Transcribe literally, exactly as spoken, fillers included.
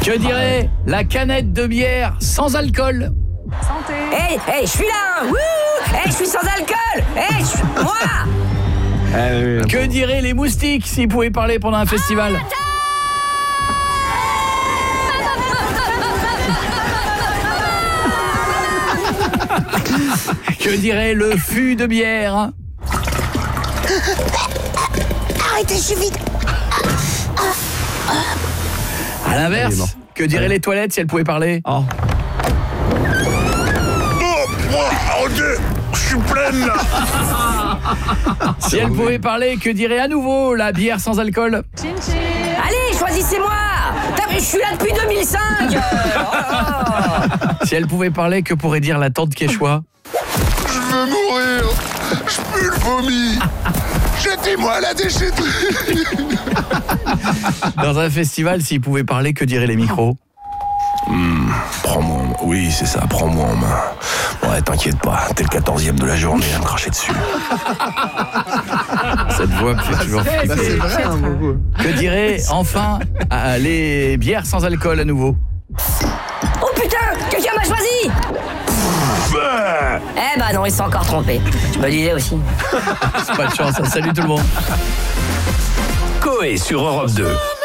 Que dirait la canette de bière sans alcool? Santé. Hey, hey, je suis là. Wouh. Hey, je suis sans alcool. Hey, je suis moi. Euh, Que diraient les moustiques s'ils pouvaient parler pendant un festival? Que dirait le fût de bière? Arrêtez, je suis vide. À l'inverse, que diraient les toilettes si elles pouvaient parler? Oh. Oh, Dieu, je suis pleine là. Si elles pouvaient parler, que dirait à nouveau la bière sans alcool? Chin chin. Allez, choisissez-moi. Putain, mais je suis là depuis deux mille cinq. Euh, oh là là. Si elle pouvait parler, que pourrait dire la tante Quechua? Je veux mourir. Je pue le vomi. Jetez-moi à la déchetterie. Dans un festival, s'ils pouvaient parler, que diraient les micros? Mmh, prends-moi en main. Oui, c'est ça, prends-moi en main. Ouais, t'inquiète pas, t'es le quatorzième de la journée à me cracher dessus. Cette voix me fait toujours Bah, c'est flipper. vrai, hein, beaucoup. Que diraient enfin euh, les bières sans alcool à nouveau? Oh putain, quelqu'un m'a choisi. Eh bah non, ils sont encore trompés. Je me disais aussi. C'est pas de chance, hein. Salut tout le monde. Coé sur Europe deux.